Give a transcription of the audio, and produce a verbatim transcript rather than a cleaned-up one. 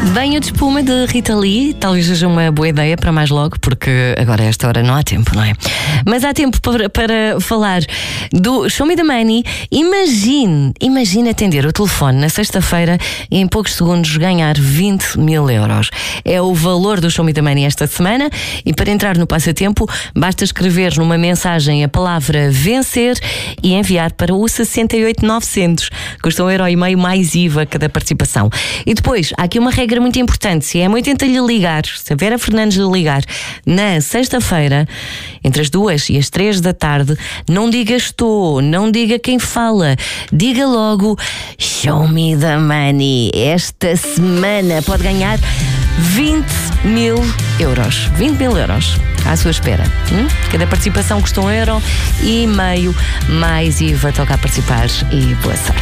Banho de espuma de Rita Lee, talvez seja uma boa ideia para mais logo, porque agora a esta hora não há tempo, não é? Mas há tempo para, para falar do Show Me the Money. Imagine, imagine atender o telefone na sexta-feira e em poucos segundos ganhar vinte mil euros. É o valor do Show Me the Money esta semana e para entrar no passatempo basta escrever numa mensagem a palavra vencer e enviar para o sessenta e oito novecentos. Custa um euro e meio mais I V A cada participação. E depois, há aqui uma regra muito importante. Se é muito tenta-lhe ligar, se a Vera Fernandes lhe ligar na sexta-feira, entre as duas e as três da tarde, não diga estou, não diga quem fala, diga logo Show Me the Money. Esta semana pode ganhar vinte mil euros. vinte mil euros à sua espera. Hum? Cada participação custa um euro e meio mais I V A. Toca a participar e boa sorte.